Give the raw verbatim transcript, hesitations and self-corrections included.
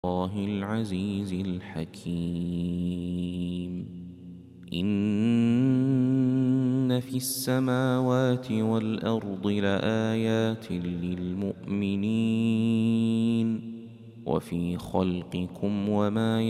الله العزيز الحكيم. إن في السماوات والأرض لآيات للمؤمنين وفي خلقكم وما